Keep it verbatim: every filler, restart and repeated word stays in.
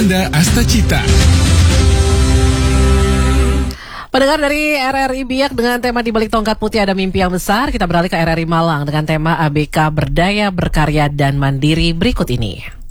Ananda Astacita. Pendengar dari R R I Biak dengan tema Di Balik Tongkat Putih Ada Mimpi Yang Besar, kita beralih ke R R I Malang dengan tema A B K Berdaya, Berkarya, dan Mandiri berikut ini.